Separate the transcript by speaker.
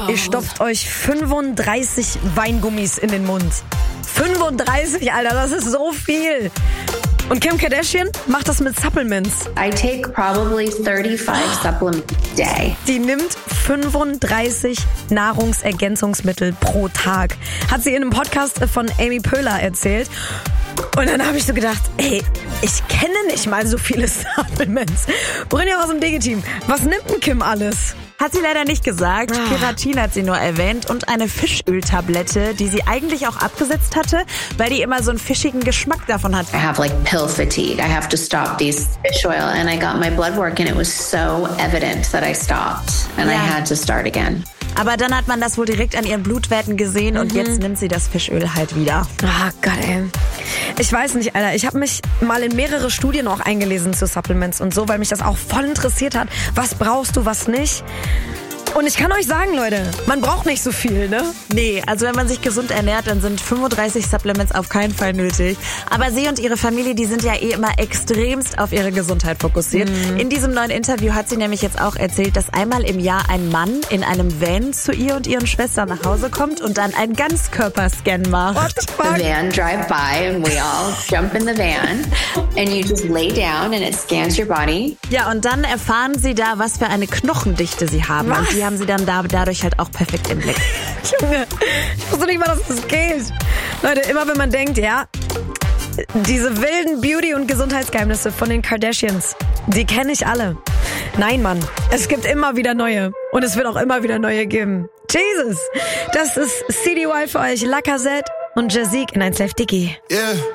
Speaker 1: Ihr stopft euch 35 Weingummis in den Mund. 35, Alter, das ist so viel. Und Kim Kardashian macht das mit Supplements.
Speaker 2: I take probably 35 supplements a day.
Speaker 1: Die nimmt 35 Nahrungsergänzungsmittel pro Tag. Hat sie in einem Podcast von Amy Poehler erzählt. Und dann habe ich so gedacht, ey, ich kenne nicht mal so viele Supplements. Brinja aus dem DG-Team, was nimmt denn Kim alles?
Speaker 3: Hat sie leider nicht gesagt. Keratin hat sie nur erwähnt und eine Fischöltablette, die sie eigentlich auch abgesetzt hatte, weil die immer so einen fischigen Geschmack davon hat.
Speaker 2: I have like pill fatigue. I have to stop these fish oil. And I got my blood work and it was so evident that I stopped. And I had to start again.
Speaker 3: Aber dann hat man das wohl direkt an ihren Blutwerten gesehen und jetzt nimmt sie das Fischöl halt wieder.
Speaker 1: Ah, Gott, ey. Ich weiß nicht, Alter. Ich habe mich mal in mehrere Studien auch eingelesen zu Supplements und so, weil mich das auch voll interessiert hat. Was brauchst du, was nicht? Und ich kann euch sagen, Leute, man braucht nicht so viel, ne?
Speaker 3: Nee, also wenn man sich gesund ernährt, dann sind 35 Supplements auf keinen Fall nötig. Aber sie und ihre Familie, die sind ja immer extremst auf ihre Gesundheit fokussiert. In diesem neuen Interview hat sie nämlich jetzt auch erzählt, dass einmal im Jahr ein Mann in einem Van zu ihr und ihren Schwestern nach Hause kommt und dann einen Ganzkörperscan macht.
Speaker 1: What the fuck?
Speaker 2: The van drive by and we all jump in the van and you just lay down and it scans your body.
Speaker 3: Ja, und dann erfahren sie da, was für eine Knochendichte sie haben.
Speaker 1: Was?
Speaker 3: Und die haben sie dann dadurch halt auch perfekt im Blick.
Speaker 1: Junge, ich wusste nicht mal, dass das geht. Leute, immer wenn man denkt, ja, diese wilden Beauty- und Gesundheitsgeheimnisse von den Kardashians, die kenne ich alle. Nein, Mann, es gibt immer wieder neue. Und es wird auch immer wieder neue geben. Jesus, das ist CDY für euch, Lacazette und Jazik in 1 Live Dicky.
Speaker 4: Yeah.